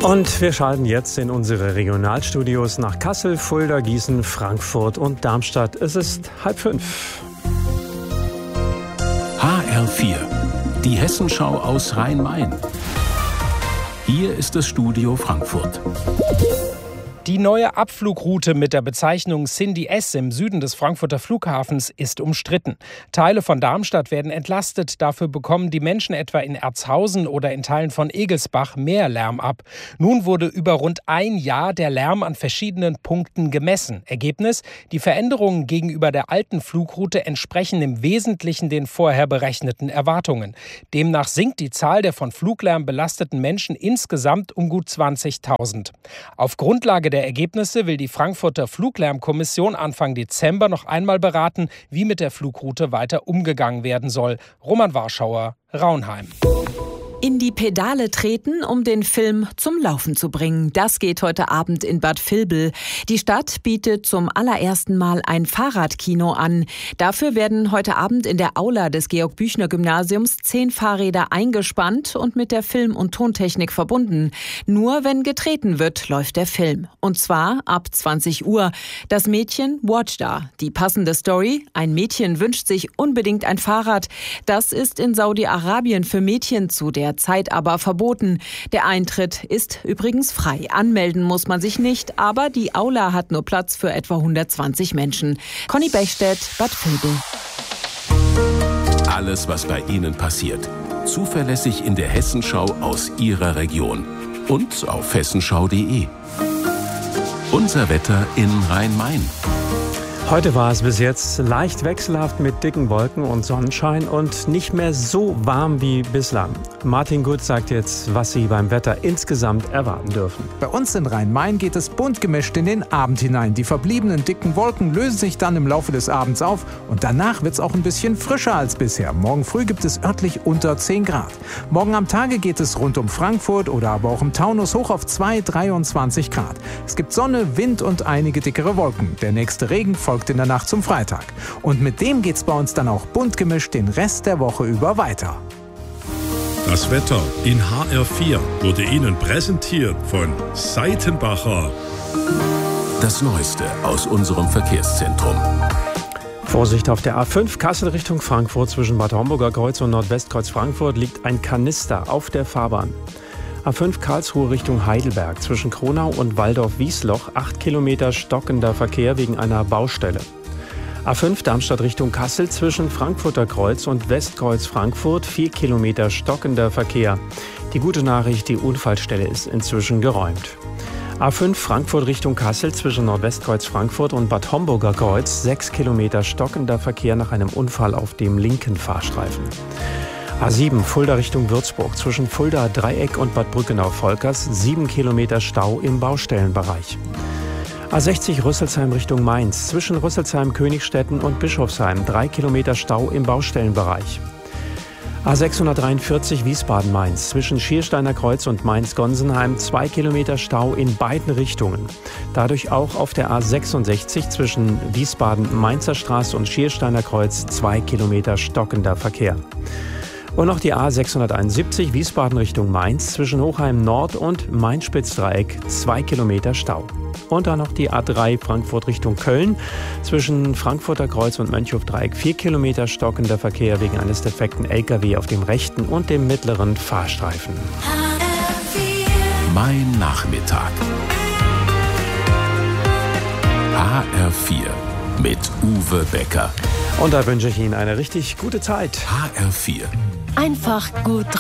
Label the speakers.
Speaker 1: Und wir schalten jetzt in unsere Regionalstudios nach Kassel, Fulda, Gießen, Frankfurt und Darmstadt. Es ist 4:30.
Speaker 2: HR4, die Hessenschau aus Rhein-Main. Hier ist das Studio Frankfurt.
Speaker 3: Die neue Abflugroute mit der Bezeichnung Cindy S im Süden des Frankfurter Flughafens ist umstritten. Teile von Darmstadt werden entlastet, dafür bekommen die Menschen etwa in Erzhausen oder in Teilen von Egelsbach mehr Lärm ab. Nun wurde über rund ein Jahr der Lärm an verschiedenen Punkten gemessen. Ergebnis: Die Veränderungen gegenüber der alten Flugroute entsprechen im Wesentlichen den vorher berechneten Erwartungen. Demnach sinkt die Zahl der von Fluglärm belasteten Menschen insgesamt um gut 20.000. Auf Grundlage der Ergebnisse will die Frankfurter Fluglärmkommission Anfang Dezember noch einmal beraten, wie mit der Flugroute weiter umgegangen werden soll. Roman Warschauer, Raunheim.
Speaker 4: In die Pedale treten, um den Film zum Laufen zu bringen. Das geht heute Abend in Bad Vilbel. Die Stadt bietet zum allerersten Mal ein Fahrradkino an. Dafür werden heute Abend in der Aula des Georg-Büchner-Gymnasiums 10 Fahrräder eingespannt und mit der Film- und Tontechnik verbunden. Nur wenn getreten wird, läuft der Film. Und zwar ab 20 Uhr. Das Mädchen Wajda. Die passende Story: Ein Mädchen wünscht sich unbedingt ein Fahrrad. Das ist in Saudi-Arabien für Mädchen zu der Zeit aber verboten. Der Eintritt ist übrigens frei. Anmelden muss man sich nicht, aber die Aula hat nur Platz für etwa 120 Menschen. Conny Bechstedt, Bad Vilbel.
Speaker 2: Alles, was bei Ihnen passiert, zuverlässig in der Hessenschau aus Ihrer Region und auf hessenschau.de. Unser Wetter in Rhein-Main.
Speaker 1: Heute war es bis jetzt leicht wechselhaft mit dicken Wolken und Sonnenschein und nicht mehr so warm wie bislang. Martin Gut sagt jetzt, was Sie beim Wetter insgesamt erwarten dürfen.
Speaker 5: Bei uns in Rhein-Main geht es bunt gemischt in den Abend hinein. Die verbliebenen dicken Wolken lösen sich dann im Laufe des Abends auf und danach wird es auch ein bisschen frischer als bisher. Morgen früh gibt es örtlich unter 10 Grad. Morgen am Tage geht es rund um Frankfurt oder aber auch im Taunus hoch auf 23 Grad. Es gibt Sonne, Wind und einige dickere Wolken. Der nächste Regen folgt in der Nacht zum Freitag. Und mit dem geht's bei uns dann auch bunt gemischt den Rest der Woche über weiter.
Speaker 6: Das Wetter in HR4 wurde Ihnen präsentiert von Seitenbacher.
Speaker 2: Das Neueste aus unserem Verkehrszentrum.
Speaker 1: Vorsicht auf der A5 Kassel Richtung Frankfurt zwischen Bad Homburger Kreuz und Nordwestkreuz Frankfurt liegt ein Kanister auf der Fahrbahn. A5 Karlsruhe Richtung Heidelberg zwischen Kronau und Waldorf-Wiesloch 8 Kilometer stockender Verkehr wegen einer Baustelle. A5 Darmstadt Richtung Kassel zwischen Frankfurter Kreuz und Westkreuz Frankfurt 4 Kilometer stockender Verkehr. Die gute Nachricht: die Unfallstelle ist inzwischen geräumt. A5 Frankfurt Richtung Kassel zwischen Nordwestkreuz Frankfurt und Bad Homburger Kreuz 6 Kilometer stockender Verkehr nach einem Unfall auf dem linken Fahrstreifen. A7 Fulda Richtung Würzburg zwischen Fulda Dreieck und Bad Brückenau-Volkers 7 Kilometer Stau im Baustellenbereich. A60 Rüsselsheim Richtung Mainz zwischen Rüsselsheim, Königstetten und Bischofsheim 3 Kilometer Stau im Baustellenbereich. A643 Wiesbaden-Mainz zwischen Schiersteiner Kreuz und Mainz-Gonsenheim 2 Kilometer Stau in beiden Richtungen. Dadurch auch auf der A66 zwischen Wiesbaden-Mainzer Straße und Schiersteiner Kreuz 2 Kilometer stockender Verkehr. Und noch die A671 Wiesbaden Richtung Mainz zwischen Hochheim Nord und Main-Spitz-Dreieck 2 Kilometer Stau. Und dann noch die A3 Frankfurt Richtung Köln zwischen Frankfurter Kreuz und Mönchhof-Dreieck 4 Kilometer stockender Verkehr wegen eines defekten LKW auf dem rechten und dem mittleren Fahrstreifen.
Speaker 2: Mein Nachmittag. HR4 mit Uwe Becker.
Speaker 1: Und da wünsche ich Ihnen eine richtig gute Zeit.
Speaker 2: HR4.
Speaker 4: Einfach gut